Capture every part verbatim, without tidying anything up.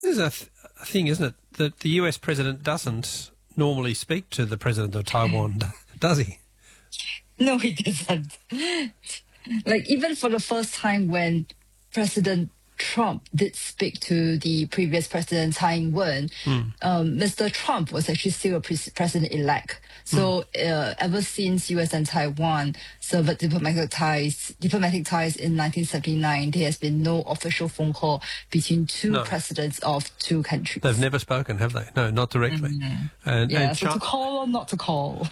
There's a, th- a thing, isn't it, that the U S president doesn't normally speak to the president of Taiwan, does he? No, he doesn't. Like, even for the first time when President Trump did speak to the previous president, Tsai Ing-wen, Mm. um, Mister Trump was actually still a pre- president-elect. So uh, ever since U S and Taiwan severed diplomatic ties, diplomatic ties in nineteen seventy-nine, there has been no official phone call between two No. presidents of two countries. They've never spoken, have they? No, not directly. And, Yeah, and, so Chi- to call or not to call.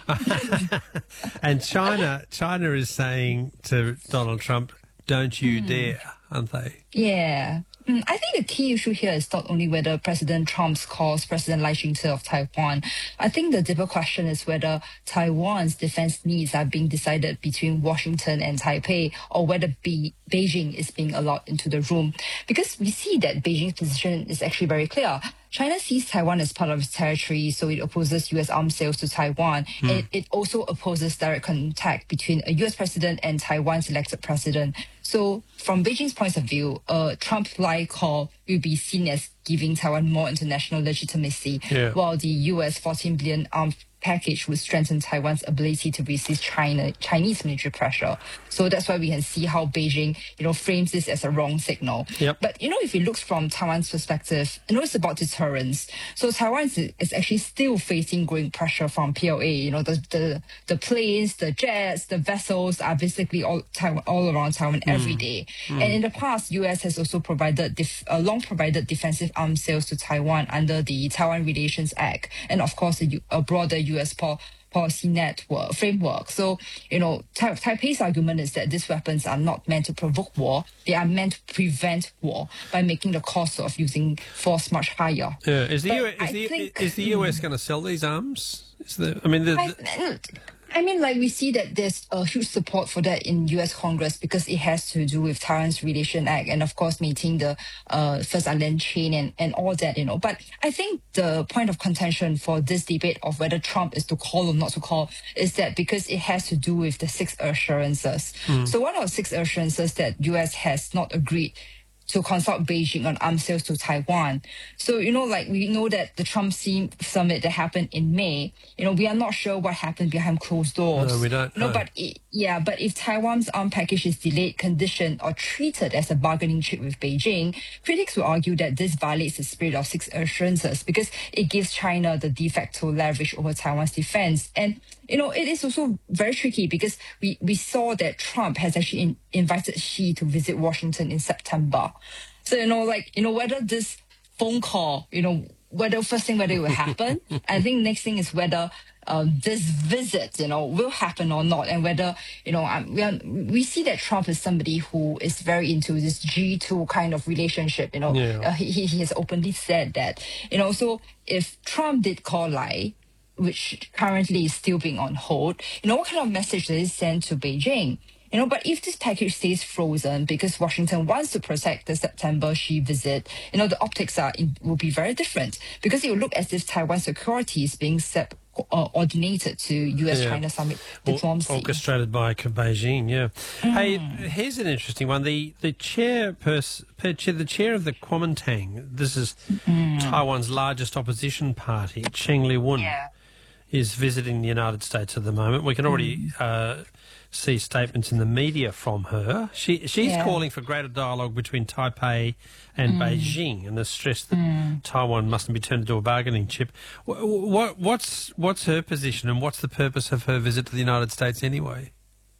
and China, China is saying to Donald Trump, "Don't you dare," aren't they? Yeah. Mm, I think the key issue here is not only whether President Trump's calls President Lai Ching-te of Taiwan. I think the deeper question is whether Taiwan's defense needs are being decided between Washington and Taipei, or whether Be- Beijing is being allowed into the room. Because we see that Beijing's position is actually very clear. China sees Taiwan as part of its territory, so it opposes U S arms sales to Taiwan. And it, it also opposes direct contact between a U S president and Taiwan's elected president. So from Beijing's point of view, a Trump-like call will be seen as giving Taiwan more international legitimacy, Yeah. while the U S fourteen billion arms package would strengthen Taiwan's ability to resist China Chinese military pressure. So that's why we can see how Beijing, you know, frames this as a wrong signal. Yep. But you know, if it looks from Taiwan's perspective, you know, it's about deterrence. So Taiwan is, is actually still facing growing pressure from P L A. You know, the the the planes, the jets, the vessels are basically all Taiwan, all around Taiwan every day. And in the past, U S has also provided def, uh, long provided defensive arms sales to Taiwan under the Taiwan Relations Act, and of course, a, U- a broader U S pol- policy network framework. So, you know, Tai- Taipei's argument is that these weapons are not meant to provoke war; they are meant to prevent war by making the cost of using force much higher. Yeah. Is the But U S, is I the, think- is the U S going to sell these arms? Is the I mean, the, the, I, I mean, like, we see that there's a huge support for that in U S Congress because it has to do with Taiwan's Relation Act and, of course, maintaining the uh, First Island chain and, and all that, you know. But I think the point of contention for this debate of whether Trump is to call or not to call is that because it has to do with the six assurances. So one of the six assurances that U S has not agreed to consult Beijing on arms sales to Taiwan. So, you know, like, we know that the Trump summit that happened in May, you know, we are not sure what happened behind closed doors. No, we don't No, know. but it, yeah, but if Taiwan's arms package is delayed, conditioned, or treated as a bargaining chip with Beijing, critics will argue that this violates the spirit of six assurances because it gives China the de facto leverage over Taiwan's defense. And, you know, it is also very tricky because we, we saw that Trump has actually in, invited Xi to visit Washington in September. So, you know, like, you know, whether this phone call, you know, whether first thing, whether it will happen. I think next thing is whether um, this visit, you know, will happen or not. And whether, you know, um, we, are, we see that Trump is somebody who is very into this G two kind of relationship, you know. Yeah. Uh, he, he has openly said that, you know, so if Trump did call Lai, which currently is still being on hold, you know, what kind of message does it send to Beijing? You know, but if this package stays frozen because Washington wants to protect the September Xi visit, you know, the optics are in, will be very different because it will look as if Taiwan security is being sep- uh, ordinated to U S China Yeah. summit Or- diplomacy. orchestrated by Beijing, yeah. Hey, here's an interesting one. The the chairperson, the chair of the Kuomintang, this is Taiwan's largest opposition party, Cheng Li-wen, Yeah. is visiting the United States at the moment. We can already uh, see statements in the media from her. She she's Yeah. calling for greater dialogue between Taipei and Beijing, and has stressed that Taiwan mustn't be turned into a bargaining chip. What, what what's what's her position, and what's the purpose of her visit to the United States anyway?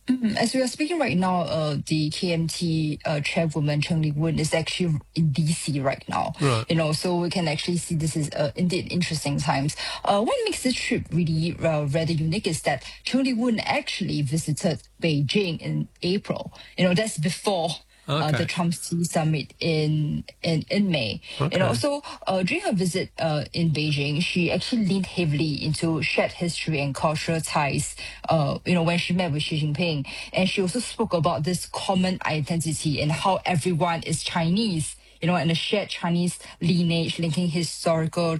As we are speaking right now, uh, the K M T uh, chairwoman Cheng Li-wen is actually in D C right now. Right. You know, so we can actually see this is uh, indeed interesting times. Uh, what makes this trip really uh, rather unique is that Cheng Li-wen actually visited Beijing in April. You know, that's before. Uh, Okay. the Trump-Xi summit in in, in May. Okay. You know, so uh, during her visit uh, in Beijing, she actually leaned heavily into shared history and cultural ties. Uh, you know, when she met with Xi Jinping, and she also spoke about this common identity and how everyone is Chinese. You know, and a shared Chinese lineage linking historical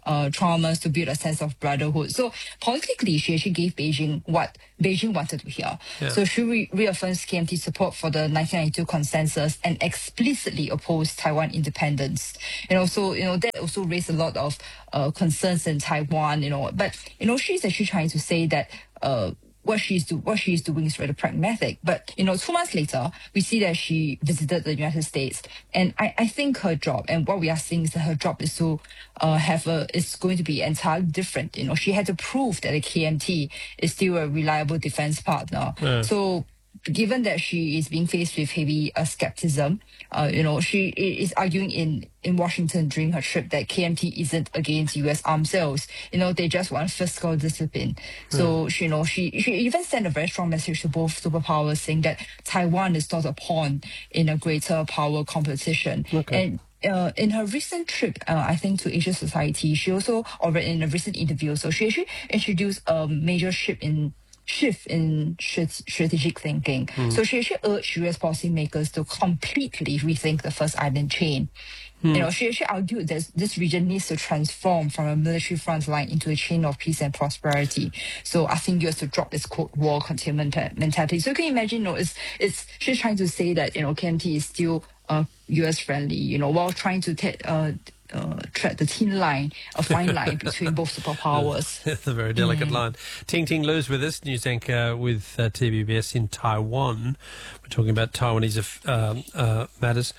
uh, traumas to build a sense of brotherhood. So politically, she actually gave Beijing what Beijing wanted to hear. Yeah. So she re- reaffirms K M T's support for the nineteen ninety-two consensus and explicitly opposed Taiwan independence. And also, you know, that also raised a lot of uh, concerns in Taiwan, you know. But, you know, she's actually trying to say that uh, what she's do what she's doing is rather pragmatic. But you know, two months later, we see that she visited the United States, and I, I think her job and what we are seeing is that her job is to uh, have a is going to be entirely different. You know, she had to prove that the K M T is still a reliable defense partner. Yeah. So, given that she is being faced with heavy uh, skepticism, uh, you know, she i- is arguing in, in Washington during her trip that K M T isn't against U S arms sales. You know, they just want fiscal discipline. So, she, you know, she, she even sent a very strong message to both superpowers saying that Taiwan is not a pawn in a greater power competition. Okay. And uh, in her recent trip, uh, I think to Asia Society, she also, or in a recent interview, so she actually introduced a major shift in shift in strat- strategic thinking. So she actually urged U S policymakers to completely rethink the First Island chain. You know, she actually argued that this region needs to transform from a military front line into a chain of peace and prosperity. So asking U S to drop its Cold War containment menta- mentality. So you can imagine, you know, it's, it's, she's trying to say that, you know, K M T is still uh, U S friendly, you know, while trying to te- uh, uh, tread the thin line, a fine line between both superpowers. It's a very delicate line. Ting Ting Lu's with us, news anchor with uh, T V B S in Taiwan. We're talking about Taiwanese uh, uh, matters.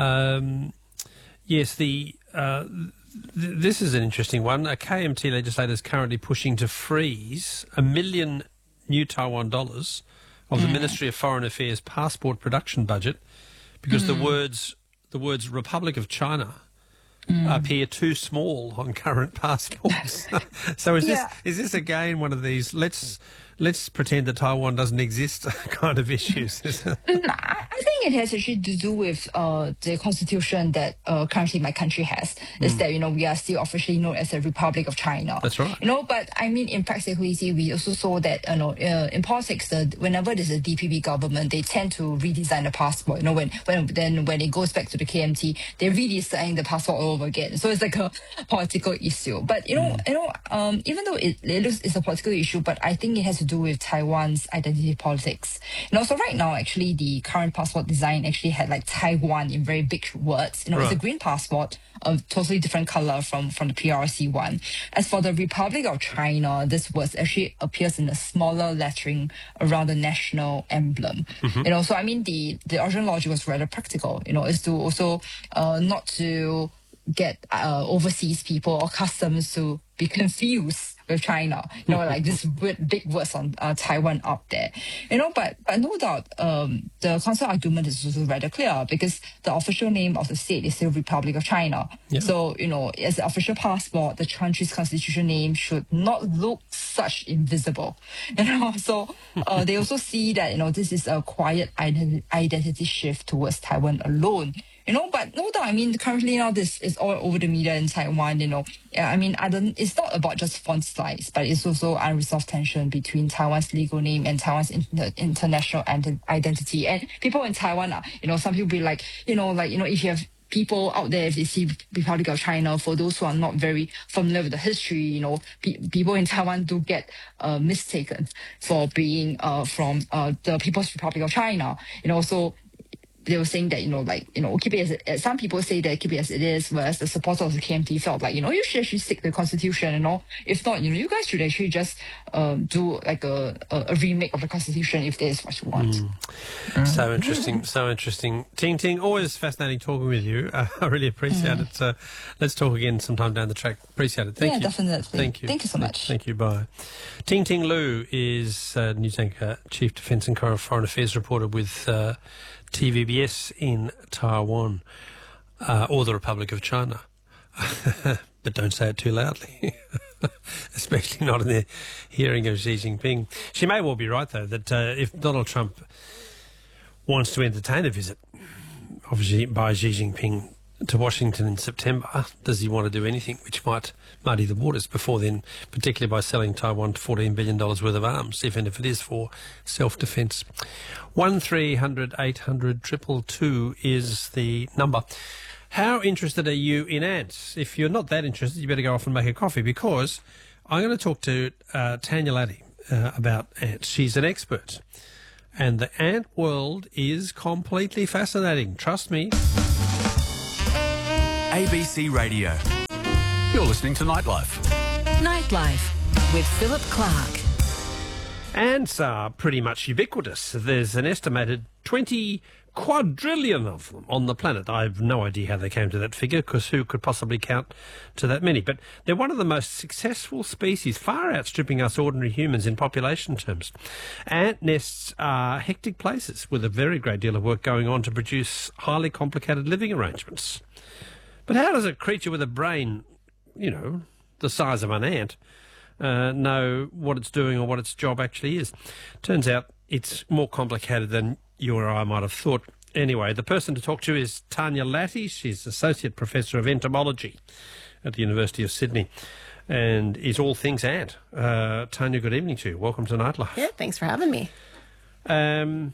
Um, yes, the uh, th- this is an interesting one. A K M T legislator is currently pushing to freeze a million new Taiwan dollars of the Ministry of Foreign Affairs passport production budget because the words the words Republic of China appear too small on current passports. So is Yeah. this is this again one of these let's let's pretend that Taiwan doesn't exist kind of issues? Mm, I I think it has actually to do with uh, the constitution that uh, currently my country has. Is that, you know, we are still officially known as a Republic of China. That's right. You know, but I mean, in practicality, we also saw that, you know, uh, in politics, the, whenever there's a D P P government, they tend to redesign the passport. You know, when, when then when it goes back to the K M T, they redesign the passport all over again. So it's like a political issue. But, you know, you know, um, even though it, it looks it's a political issue, but I think it has to do with Taiwan's identity politics. And also right now, actually, the current passport design actually had like Taiwan in very big words. You know, it's a Right. green passport, a totally different color from, from the P R C one. As for the Republic of China, this word actually appears in a smaller lettering around the national emblem. You know, so I mean, the, the original logic was rather practical, you know, is to also uh, not to get uh, overseas people or customs to be confused with China. You know, like this word, big words on uh, Taiwan up there. You know, but but no doubt, um, the council argument is also rather clear because the official name of the state is still Republic of China. Yeah. So, you know, as the official passport, the country's constitutional name should not look such invisible. You know, so uh, they also see that, you know, this is a quiet ident- identity shift towards Taiwan alone. You know, but no doubt, I mean, currently now this is all over the media in Taiwan, you know. Yeah, I mean, I don't, it's not about just font size, but it's also unresolved tension between Taiwan's legal name and Taiwan's inter- international ident- identity. And people in Taiwan are, you know, some people be like, you know, like, you know, if you have people out there, if they see Republic of China, for those who are not very familiar with the history, you know, pe- people in Taiwan do get uh, mistaken for being uh, from uh, the People's Republic of China. You know, so they were saying that, you know, like, you know, keep it as it, uh, some people say that keep it as it is, whereas the supporters of the K M T felt like, you know, you should actually stick to the constitution, you know. If not, you know, you guys should actually just um, do like a, a, a remake of the constitution if that is what you want. So interesting, so interesting. Ting Ting, always fascinating talking with you. Uh, I really appreciate it. Uh, let's talk again sometime down the track. Appreciate it. Thank Yeah, you. definitely. Thank you. Thank you so much. Thank you. Bye. Ting Ting Lu is uh, news anchor, chief defence and foreign affairs reporter with uh, T V B S in Taiwan, uh, or the Republic of China. But don't say it too loudly, especially not in the hearing of Xi Jinping. She may well be right, though, that uh, if Donald Trump wants to entertain a visit, obviously by Xi Jinping to Washington in September, does he want to do anything which might muddy the waters before then, particularly by selling Taiwan fourteen billion dollars worth of arms, even if it is for self-defence? one three hundred eight hundred two two two is the number. How interested are you in ants? If you're not that interested, you better go off and make a coffee, because I'm going to talk to uh, Tanya Latty uh, about ants. She's an expert. And the ant world is completely fascinating. Trust me. A B C Radio. You're listening to Nightlife. Nightlife with Philip Clark. Ants are pretty much ubiquitous. There's an estimated twenty quadrillion of them on the planet. I have no idea how they came to that figure, because who could possibly count to that many? But they're one of the most successful species, far outstripping us ordinary humans in population terms. Ant nests are hectic places with a very great deal of work going on to produce highly complicated living arrangements. But how does a creature with a brain, you know, the size of an ant, uh, know what it's doing or what its job actually is? Turns out it's more complicated than you or I might have thought. Anyway, the person to talk to is Tanya Latty. She's Associate Professor of Entomology at the University of Sydney and is all things ant. Uh, Tanya, good evening to you. Welcome to Nightlife. Yeah, thanks for having me. Um,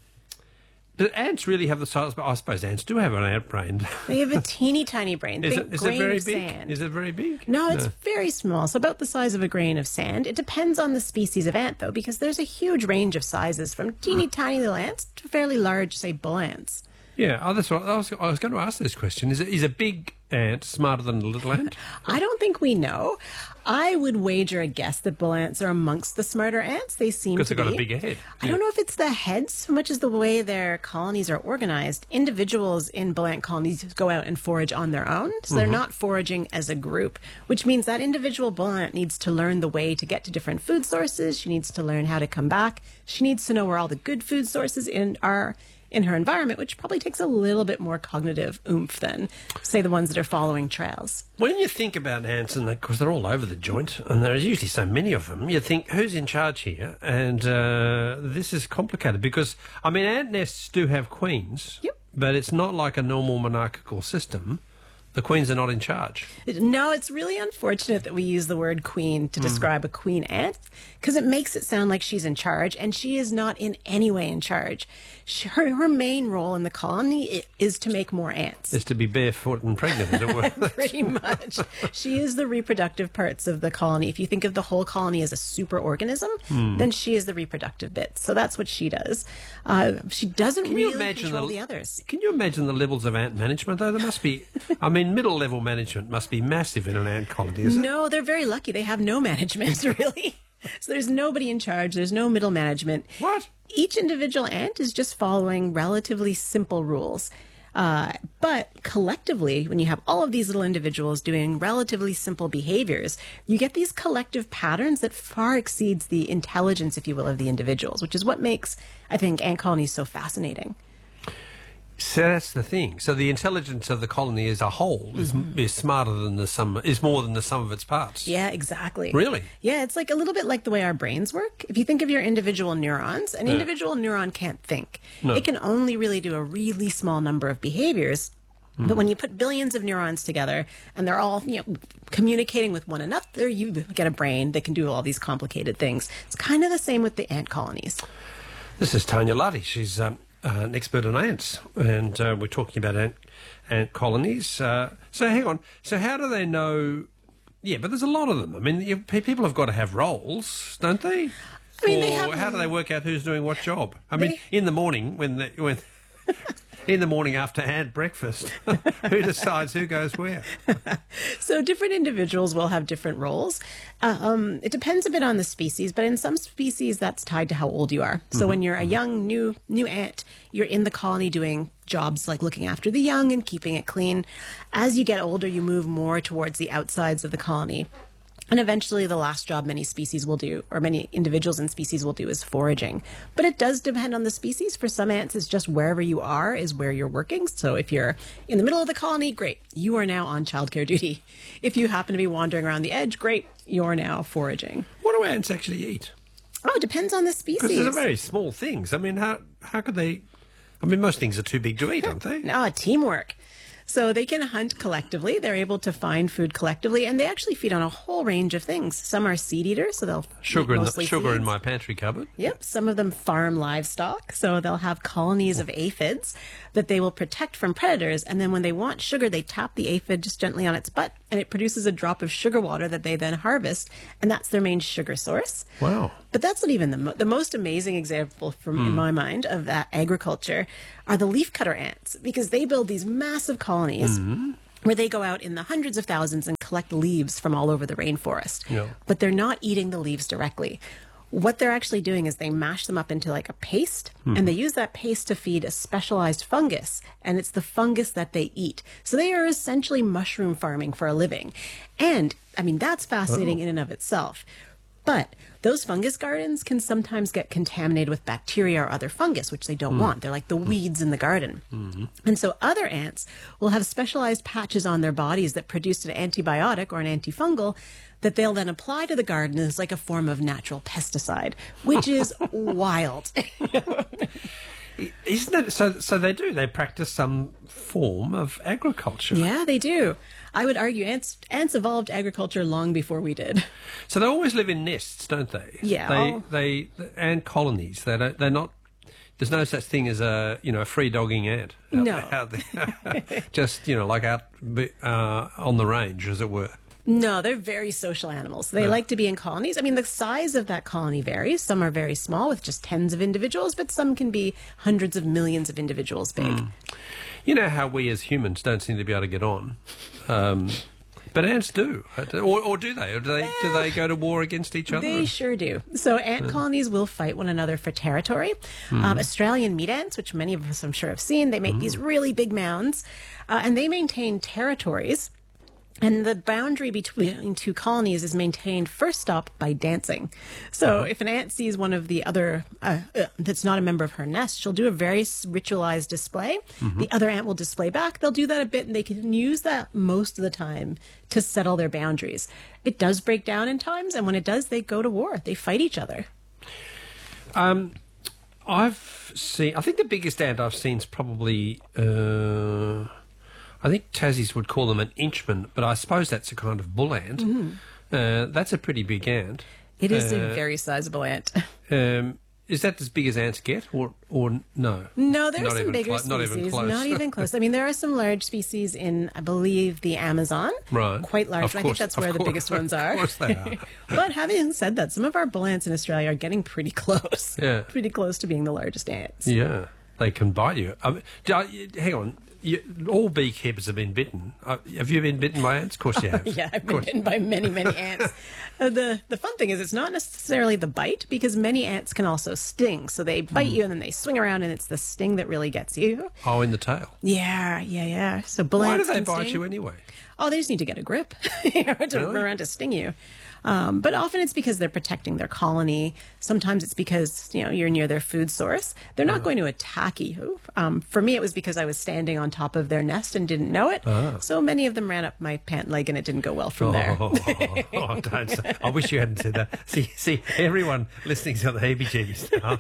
do ants really have the size? I suppose ants do have an ant brain. They have a teeny tiny brain. Is, Think it, is grain it very of big? sand. Is it very big? No, it's No. very small. So about the size of a grain of sand. It depends on the species of ant, though, because there's a huge range of sizes, from teeny tiny little ants to fairly large, say, bull ants. Yeah, oh, that's right. I was, I was going to ask this question. Is, it, is a big ant smarter than a little ant? I don't think we know. I would wager a guess that bull ants are amongst the smarter ants. They seem to Because be. they've got a bigger head. I don't know if it's the heads so much as the way their colonies are organized. Individuals in bull ant colonies go out and forage on their own, so they're not foraging as a group, which means that individual bull ant needs to learn the way to get to different food sources. She needs to learn how to come back. She needs to know where all the good food sources in are in her environment, which probably takes a little bit more cognitive oomph than, say, the ones that are following trails. When you think about ants, and because they're all over the joint, and there are usually so many of them, you think, who's in charge here? And uh, this is complicated because, I mean, ant nests do have queens, Yep. but it's not like a normal monarchical system. The queens are not in charge. No, it's really unfortunate that we use the word queen to describe a queen ant, because it makes it sound like she's in charge, and she is not in any way in charge. She, her, her main role in the colony i- is to make more ants. Is to be barefoot and pregnant, as it were. Pretty much. She is the reproductive parts of the colony. If you think of the whole colony as a superorganism, then she is the reproductive bits. So that's what she does. Uh, she doesn't Can you really imagine control the- the others. Can you imagine the levels of ant management, though? There must be, I mean, middle-level management must be massive in an ant colony, isn't it? No, they're very lucky. They have no management, really. So there's nobody in charge. There's no middle management. What? Each individual ant is just following relatively simple rules. Uh, but collectively, when you have all of these little individuals doing relatively simple behaviors, you get these collective patterns that far exceeds the intelligence, if you will, of the individuals, which is what makes, I think, ant colonies so fascinating. So that's the thing. So the intelligence of the colony as a whole is, is smarter than the sum, is more than the sum of its parts. Yeah, exactly. Really? Yeah, it's like a little bit like the way our brains work. If you think of your individual neurons, an individual neuron can't think. No. It can only really do a really small number of behaviors. But when you put billions of neurons together and they're all, you know, communicating with one another, you get a brain that can do all these complicated things. It's kind of the same with the ant colonies. This is Tanya Latty. She's um, uh, an expert on ants, and uh, we're talking about ant, ant colonies. Uh, so hang on. So how do they know? Yeah, but there's a lot of them. I mean, you, pe- people have got to have roles, don't they? I mean, or they have- how do they work out who's doing what job? I mean, They- in the morning when the, when. In the morning after ant breakfast, who decides who goes where? So different individuals will have different roles. Uh, um, it depends a bit on the species, but in some species that's tied to how old you are. So when you're a young new new ant, you're in the colony doing jobs like looking after the young and keeping it clean. As you get older, you move more towards the outsides of the colony. And eventually the last job many species will do, or many individuals in species will do, is foraging. But it does depend on the species. For some ants, it's just wherever you are is where you're working. So if you're in the middle of the colony, great, you are now on childcare duty. If you happen to be wandering around the edge, great, you're now foraging. What do ants actually eat? Oh, it depends on the Because species. they're very small things. I mean, how how could they? I mean, most things are too big to eat, aren't they? No, teamwork. So they can hunt collectively. They're able to find food collectively, and they actually feed on a whole range of things. Some are seed eaters, so they'll Sugar, eat in, the, mostly sugar in seeds. my pantry cupboard. Yep. Some of them farm livestock, so they'll have colonies of aphids that they will protect from predators, and then when they want sugar, they tap the aphid just gently on its butt, and it produces a drop of sugar water that they then harvest, and that's their main sugar source. Wow. But that's not even the, mo- the most amazing example from in my mind of that agriculture are the leafcutter ants, because they build these massive colonies where they go out in the hundreds of thousands and collect leaves from all over the rainforest. Yeah. But they're not eating the leaves directly. What they're actually doing is they mash them up into like a paste, and they use that paste to feed a specialized fungus, and it's the fungus that they eat. So they are essentially mushroom farming for a living. And, I mean, that's fascinating in and of itself. But those fungus gardens can sometimes get contaminated with bacteria or other fungus, which they don't want. They're like the weeds in the garden. And so other ants will have specialized patches on their bodies that produce an antibiotic or an antifungal that they'll then apply to the garden as like a form of natural pesticide, which is wild. Isn't it? So, so they do. They practice some form of agriculture. Yeah, they do. I would argue ants ants evolved agriculture long before we did. So they always live in nests, don't they? Yeah. They they ant colonies. They don't. They're not. There's no such thing as a you know a free dogging ant. Out, No. Out there. Just you know like out uh, on the range, as it were. No, they're very social animals. They like to be in colonies. I mean, the size of that colony varies. Some are very small with just tens of individuals, but some can be hundreds of millions of individuals big. You know how we as humans don't seem to be able to get on, um, but ants do, or, or do they? Or do they do they go to war against each other? They sure do. So ant colonies will fight one another for territory. Um, Australian meat ants, which many of us I'm sure have seen, they make these really big mounds, uh, and they maintain territories. And the boundary between two colonies is maintained first stop by dancing. So if an ant sees one of the other uh, uh, that's not a member of her nest, she'll do a very s- ritualized display. The other ant will display back. They'll do that a bit, and they can use that most of the time to settle their boundaries. It does break down in times, and when it does, they go to war. They fight each other. Um, I've seen. I think the biggest ant I've seen is probably. Uh, I think Tassies would call them an inchman, but I suppose that's a kind of bull ant. Uh, that's a pretty big ant. It is a Uh, very sizable ant. Um, is that as big as ants get, or or no? No, there Not are some even bigger clo- species. not even close. Not even close. I mean, there are some large species in, I believe, the Amazon. Right. Quite large. Of and I course, think that's of where the course, biggest ones are. Of course they are. But having said that, some of our bull ants in Australia are getting pretty close. Yeah. Pretty close to being the largest ants. Yeah, they can bite you. I mean, do I- hang on. You, all beekeepers have been bitten. Uh, have you been bitten by ants? Of course you have. Yeah, I've Of been course. bitten by many, many ants. Uh, the the fun thing is it's not necessarily the bite, because many ants can also sting. So they bite Hmm. you and then they swing around, and it's the sting that really gets you. Oh, in the tail. Yeah, yeah, yeah. So bull Why do ants they can bite sting. you anyway? Oh, they just need to get a grip you know, to Really? around to sting you. Um, but often it's because they're protecting their colony. Sometimes it's because, you know, you're near their food source. They're not going to attack you. Um, for me, it was because I was standing on top of their nest and didn't know it. So many of them ran up my pant leg, and it didn't go well from there. Oh, oh, don't say. I wish you hadn't said that. See, see, everyone listening's got the heebie-jeebies now.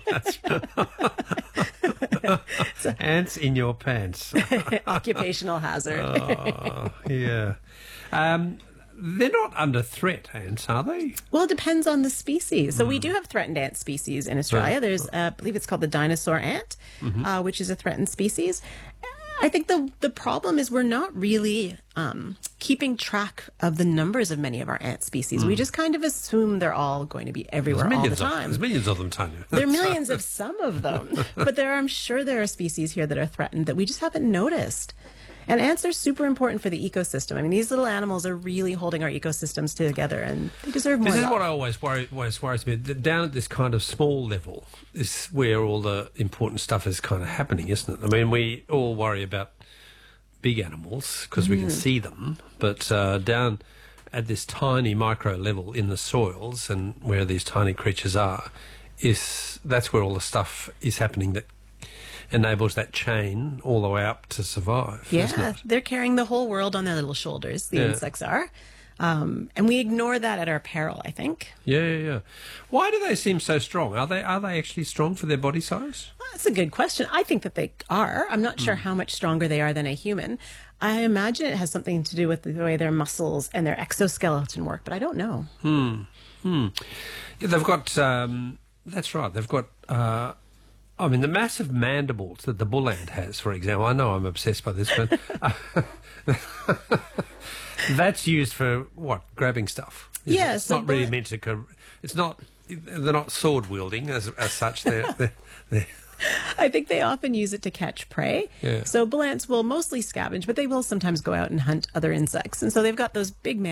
That's ants in your pants. Occupational hazard. Oh, yeah. Um, they're not under threat, ants, are they? Well, it depends on the species. So we do have threatened ant species in Australia. There's, uh, I believe it's called the dinosaur ant, uh, which is a threatened species. I think the the problem is we're not really um, keeping track of the numbers of many of our ant species. We just kind of assume they're all going to be everywhere all the millions of, time. there's millions of them, Tanya. There are millions of some of them, but there are, I'm sure there are species here that are threatened that we just haven't noticed. And ants are super important for the ecosystem. I mean, these little animals are really holding our ecosystems together, and they deserve more This is love. what I always worry, always worries me. that Down at this kind of small level is where all the important stuff is kind of happening, isn't it? I mean, we all worry about big animals because we can see them, but uh, down at this tiny micro level in the soils and where these tiny creatures are, is that's where all the stuff is happening that enables that chain all the way up to survive. isn't Yeah, it? they're carrying the whole world on their little shoulders, the Yeah. insects are. Um, and we ignore that at our peril, I think. Yeah, yeah, yeah. Why do they seem so strong? Are they are they actually strong for their body size? Well, that's a good question. I think that they are. I'm not sure how much stronger they are than a human. I imagine it has something to do with the way their muscles and their exoskeleton work, but I don't know. Hmm. Hmm. Yeah, they've got. Um, that's right. They've got. Uh, I mean, the massive mandibles that the bull ant has, for example. I know I'm obsessed by this, but uh, that's used for what? Grabbing stuff. Yes, Yeah, it's so not really bull- meant to. Co- it's not. They're not sword wielding as as such. They're. they're, they're I think they often use it to catch prey. Yeah. So bull ants will mostly scavenge, but they will sometimes go out and hunt other insects. And so they've got those big